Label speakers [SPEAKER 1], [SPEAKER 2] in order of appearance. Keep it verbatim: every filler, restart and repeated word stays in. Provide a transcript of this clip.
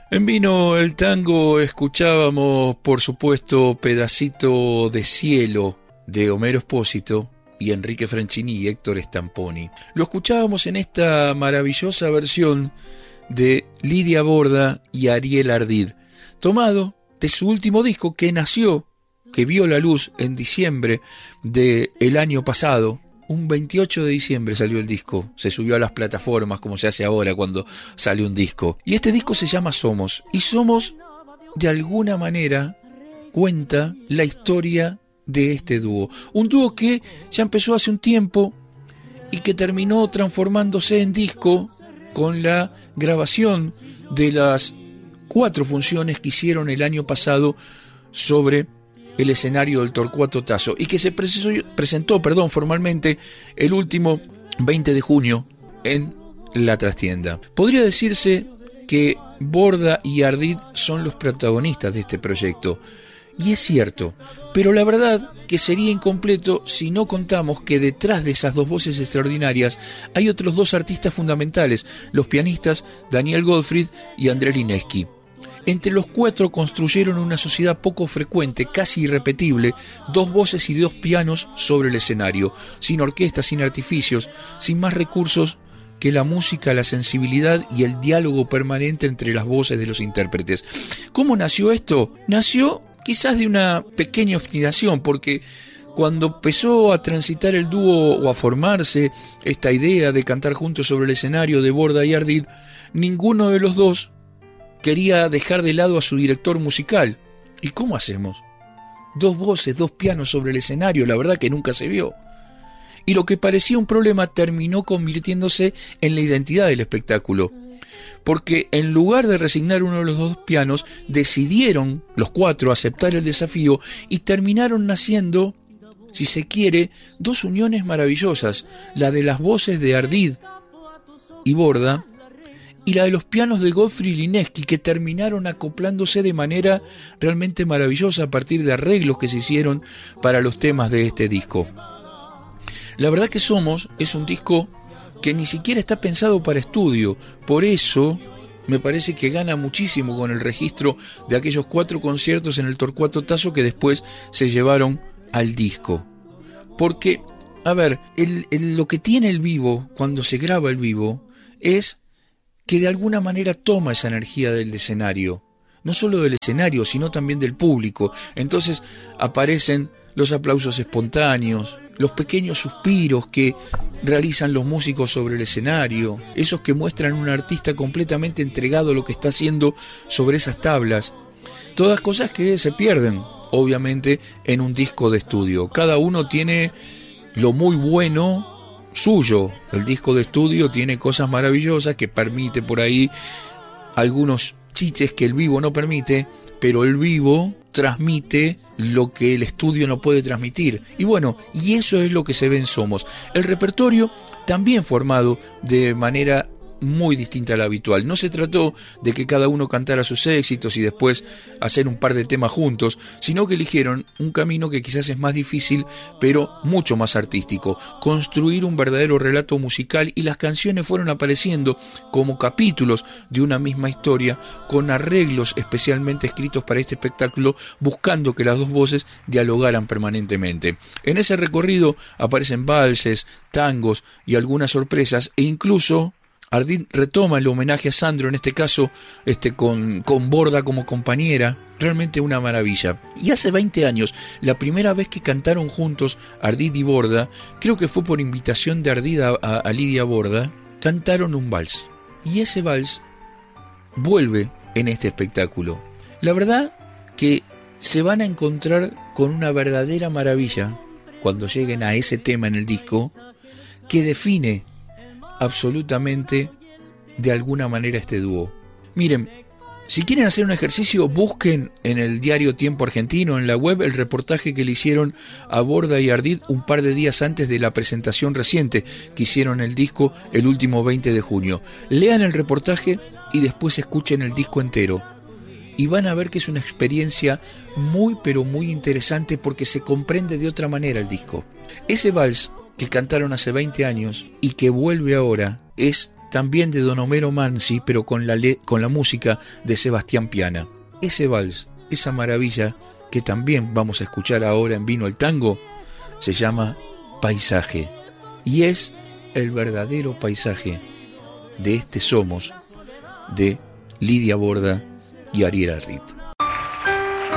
[SPEAKER 1] En Vino el Tango escuchábamos, por supuesto, Pedacito de Cielo de Homero Espósito y Enrique Franchini y Héctor Stamponi. Lo escuchábamos en esta maravillosa versión de Lidia Borda y Ariel Ardid, tomado de su último disco que nació, que vio la luz en diciembre del año pasado. Un veintiocho de diciembre salió el disco, se subió a las plataformas como se hace ahora cuando sale un disco. Y este disco se llama Somos, y Somos de alguna manera cuenta la historia de este dúo. Un dúo que ya empezó hace un tiempo y que terminó transformándose en disco con la grabación de las cuatro funciones que hicieron el año pasado sobre el escenario del Torcuato Tasso y que se presentó, presentó perdón, formalmente el último veinte de junio en La Trastienda. Podría decirse que Borda y Ardid son los protagonistas de este proyecto, y es cierto, pero la verdad que sería incompleto si no contamos que detrás de esas dos voces extraordinarias hay otros dos artistas fundamentales, los pianistas Daniel Goldfried y Andrés Linesky. Entre los cuatro construyeron una sociedad poco frecuente, casi irrepetible, dos voces y dos pianos sobre el escenario, sin orquesta, sin artificios, sin más recursos que la música, la sensibilidad y el diálogo permanente entre las voces de los intérpretes. ¿Cómo nació esto? Nació quizás de una pequeña obstinación, porque cuando empezó a transitar el dúo o a formarse esta idea de cantar juntos sobre el escenario de Borda y Ardid, ninguno de los dos quería dejar de lado a su director musical. ¿Y cómo hacemos? Dos voces, dos pianos sobre el escenario, la verdad que nunca se vio. Y lo que parecía un problema terminó convirtiéndose en la identidad del espectáculo. Porque en lugar de resignar uno de los dos pianos, decidieron los cuatro aceptar el desafío y terminaron naciendo, si se quiere, dos uniones maravillosas, la de las voces de Ardid y Borda, y la de los pianos de Goldfried y Linesky, que terminaron acoplándose de manera realmente maravillosa a partir de arreglos que se hicieron para los temas de este disco. La verdad que Somos es un disco que ni siquiera está pensado para estudio, por eso me parece que gana muchísimo con el registro de aquellos cuatro conciertos en el Torcuato Tasso que después se llevaron al disco. Porque, a ver, el, el, lo que tiene el vivo, cuando se graba el vivo, es que de alguna manera toma esa energía del escenario, no solo del escenario, sino también del público. Entonces aparecen los aplausos espontáneos, los pequeños suspiros que realizan los músicos sobre el escenario, esos que muestran un artista completamente entregado a lo que está haciendo sobre esas tablas. Todas cosas que se pierden, obviamente, en un disco de estudio. Cada uno tiene lo muy bueno suyo. El disco de estudio tiene cosas maravillosas que permite por ahí algunos chiches que el vivo no permite, pero el vivo transmite lo que el estudio no puede transmitir. Y bueno, y eso es lo que se ve en Somos. El repertorio también formado de manera muy distinta a la habitual. No se trató de que cada uno cantara sus éxitos y después hacer un par de temas juntos, sino que eligieron un camino que quizás es más difícil, pero mucho más artístico: construir un verdadero relato musical, y las canciones fueron apareciendo como capítulos de una misma historia, con arreglos especialmente escritos para este espectáculo, buscando que las dos voces dialogaran permanentemente. En ese recorrido aparecen valses, tangos y algunas sorpresas, e incluso Ardid retoma el homenaje a Sandro, en este caso este, con, con Borda como compañera. Realmente una maravilla. Y hace veinte años, la primera vez que cantaron juntos Ardid y Borda, creo que fue por invitación de Ardid a, a, a Lidia Borda, cantaron un vals. Y ese vals vuelve en este espectáculo. La verdad que se van a encontrar con una verdadera maravilla cuando lleguen a ese tema en el disco, que define absolutamente de alguna manera este dúo. Miren, si quieren hacer un ejercicio, busquen en el diario Tiempo Argentino, en la web, el reportaje que le hicieron a Borda y Ardid un par de días antes de la presentación reciente que hicieron el disco el último veinte de junio. Lean el reportaje y después escuchen el disco entero, y van a ver que es una experiencia muy pero muy interesante, porque se comprende de otra manera el disco. Ese vals que cantaron hace veinte años y que vuelve ahora es también de don Homero Mansi, pero con la, le- con la música de Sebastián Piana. Ese vals, esa maravilla que también vamos a escuchar ahora en Vino el Tango, se llama Paisaje, y es el verdadero paisaje de este Somos de Lidia Borda y Ariel Arrit.